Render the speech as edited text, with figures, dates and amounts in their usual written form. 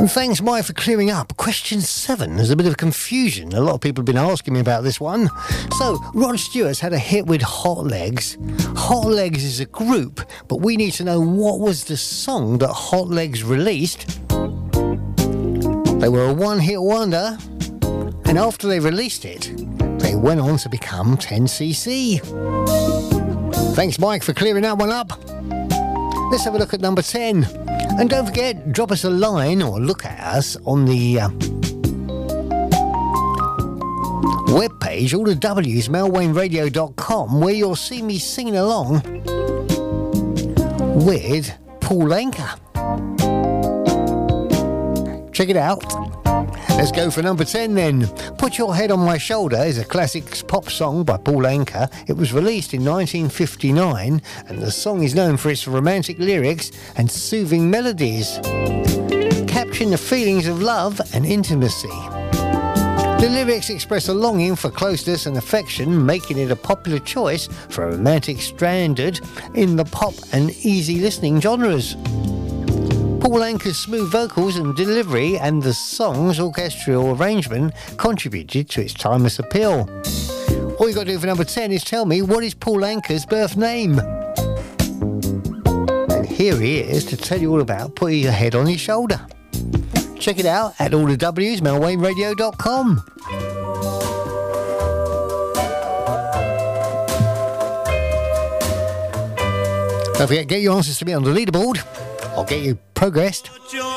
And thanks, Mike, for clearing up. Question 7. There's a bit of confusion. A lot of people have been asking me about this one. So, Rod Stewart's had a hit with Hot Legs. Hot Legs is a group, but we need to know what was the song that Hot Legs released. They were a one-hit wonder, and after they released it, they went on to become 10cc. Thanks, Mike, for clearing that one up. Let's have a look at number 10. And don't forget, drop us a line or look at us on the webpage, all the W's, melwainradio.com, where you'll see me singing along with Paul Anka. Check it out. Let's go for number 10 then. Put Your Head on My Shoulder is a classic pop song by Paul Anka. It was released in 1959 and the song is known for its romantic lyrics and soothing melodies, capturing the feelings of love and intimacy. The lyrics express a longing for closeness and affection, making it a popular choice for a romantic standard in the pop and easy listening genres. Paul Anka's smooth vocals and delivery and the song's orchestral arrangement contributed to its timeless appeal. All you got to do for number 10 is tell me, what is Paul Anka's birth name? And here he is to tell you all about Putting Your Head on His Shoulder. Check it out at all the W's, melwainradio.com. Don't forget, get your answers to me on the leaderboard. I'll get you progressed. Put your